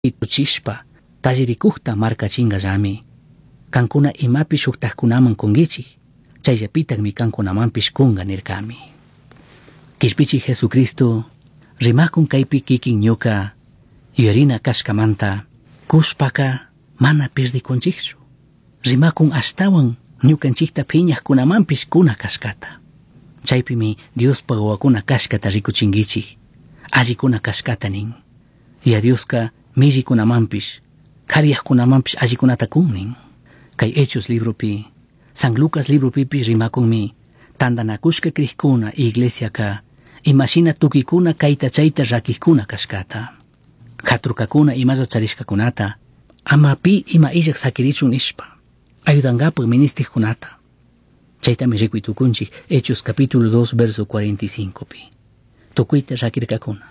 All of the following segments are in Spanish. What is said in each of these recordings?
tuchishpa tallirikuqta markachingallami. Kankuna imapi shuktaqkunaman kungichik, chayllapitakmi kankunamanpish kunga nirkami. Kishpichik Jesucristo rimakun kaypi kikin ñuka yuyarina kashkamanta kushpaka mana perdikunchikchu. Rimakun ashtawan ñukanchikta phiñaqkunamanpish kuna kashkata. Chaypimi Diospa wawakuna kashkata rikuchingichik, allikuna kashkata nin. Ya Dioska millikunamanpish, qhariyaqkunamanpish allikunata kunnin. Kay Hechos libropi, San Lucas libropipi rimakunmi tandanakushka kriqkuna iglesiaka imashina tukikuna kayta chayta rakiqkuna kashkata. Qhaturkakuna imalla charishkakunata ama pi ima illak sakirichun nishpa ayudangapaq ministiqkunata. Chaytami rikuytukunchik Hechos capítulo 2 verso 45 pi. Tukuyta rakirkakuna.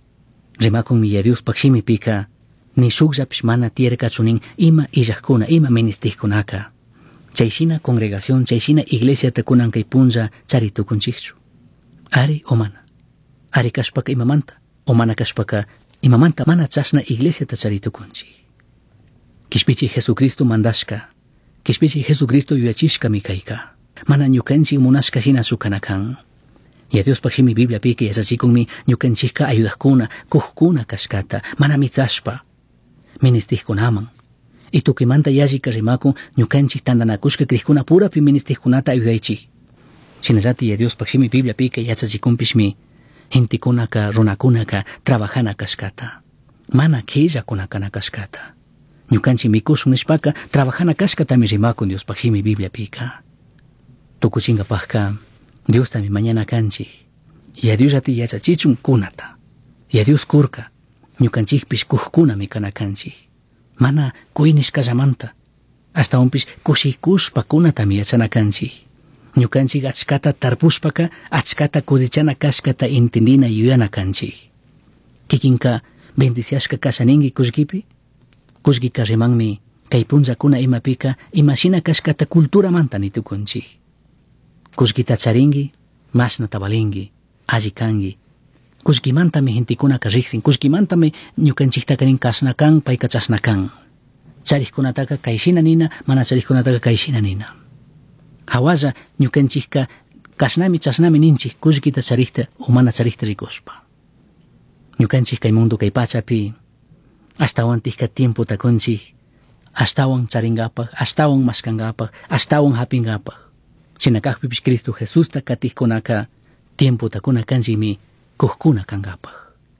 Rimakunmi ya Diospaq shimipika ni shukllapish mana tiyarkachunin ima illaqkuna ima ministiqkunaka. Chayshina congregación, chayshina iglesiata kunan kay punlla charitukunchikchu. Ari o mana. Ari kashpaka imamanta o mana kashpaka imamanta mana chashna iglesiata charitukunchik. Kishpichik Jesucristo mandashka, kishpichik Jesucristo yuyachishkami kayka. Mana ñukanchik munashka hina sukanakan. Ya Diospaq shimi Bibliapi yachachikunmi ñukanchikka ayudaqkuna kuqkuna kashkata mana mitzashpa ministiqkunaman. Y tukimanta yallika rimakun ñukanchik tandanakushka kriqkuna purapi ministiqkunata ayudaychik. Shinallati ya Diospaq shimi Bibliapi yachachikunpishmi hintikunaka runakunaka trabajana kashkata. Mana killakunakana kashkata. Ñukanchik mikushun nishpaka trabajana kashkatami rimakun Diospaq shimi Bibliapika. Tukuchinkapaqka Dios tami mañana kanchik. Ya Dios ati yachachichun kunata. Ya Dios kurka ñukanchikpish kuqkunami kana kanchik. Mana kuynishkallamanta hasta unpish kushikushpa kunatami yachana kanchik. Ñukanchik achkata tarpushpaka achkata kudichana kashkata intendina yuyana kanchik. Kikinka bendiciashka kashaninki kushkipi. Kushkika rimanmi kay punllakuna imapika imashina kashkata culturamanta nitukunchik. Kushkita charingi, mashna tabalingi, alli kangi. Kushkimantami hintikunaka riqsin, kushkimantami ñukanchiktaka nin kashnakan, payka chashnakan. Chariqkunataka kayshina nina, mana chariqkunataka kayshina nina. Hawalla ñukanchikka kashnami chashnami ninchik, kushkita chariqta o mana chariqta rikushpa. Ñukanchik kay mundo kay pachapi, astawan tikka tiempo takunchik, astawan charingapaq, astawan mashkangapaq, astawan hapingapaq. Shinakaqpipish Cristo Jesús ta katiqkunaka tiempo takuna kanchikmi kuqkuna kangapaq.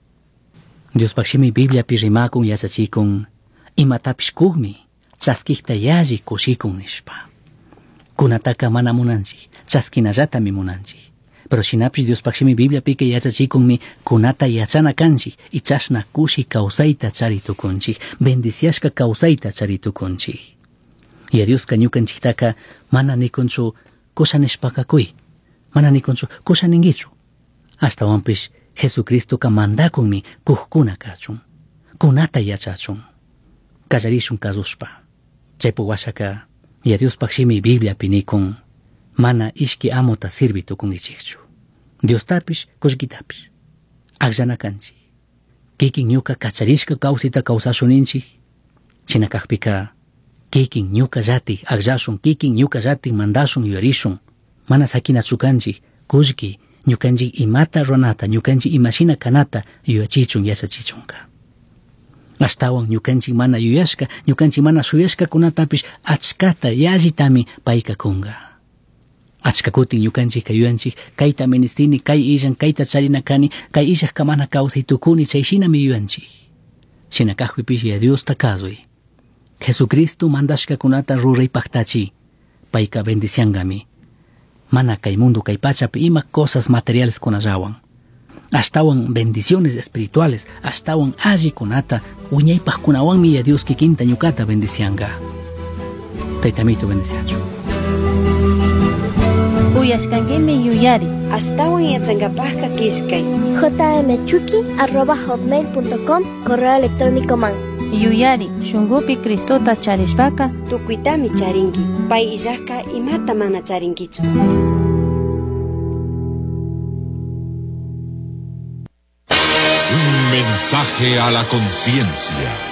Diospaq shimi Bibliapi rimakun yachachikun imatapish kuqmi chaskikta yalli kushikun nishpa. Kunataka mana munanchik, chaskinallatami munanchik. Pero shinapish Diospaq shimi Bibliapi yachachikunmi kunata yachana kanchik y chashna kushi kawsayta charitukunchik, bendiciashka kawsayta charitukunchik. Ya Dioska ñukanchiktaka mana nikunchu kushanishpaka kuy, mana nikunchu kushaningichu. Hasta wanpish Jesucristo ka mandakunmi kuqkuna kachun, kunata yachachun, kallarishun kazushpa. Chaypu washaka ya Diospaq shimi Bibliapi nikun mana ishki amota sirvitukungichikchu. Diostapish kushkitapish akllana kanchik. Kikin ñuka kacharishka kawsita kawsashuninchik. Shinakaqpika kikin ñuka llatik akllashun, kikin ñuka llatik mandashun yuyarishun. Mana sakinachukanchik kushki ñukanchik imata runata, ñukanchik imashina kanata yuyachichun yachachichunka. Ashtawan ñukanchik mana yuyashka, ñukanchik mana shuyashka kunatapish achkata yallitami payka kunga. Achka kutin ñukanchik yuyanchik kayta ministini, kay illan kayta charina kani, kay illakka mana kawsaytukuni chayshinami yuyanchik. Shinakaqpipish ya Diosta kazuy. Jesucristo mandashkakunata ruraypaqtachi payka bendiciangami. Mana kay mundo kay pachapi ima cosas materiales kunallawan. Ashtawan bendiciones espirituales, ashtawan alli kunata wiñaypaqkunawanmi ya Dios kikinta ñukata bendicianga. Taytamito bendiciachu. Uyashkankimi yuyari. Ashtawan yachankapaqqa kishkay. jmchuki@hotmail.com correo electrónico man. Yuyari, shungupi Cristota charishpaka Tukuytami charinki, pay illaqqa imata mana charinkichu. Un mensaje a la conciencia.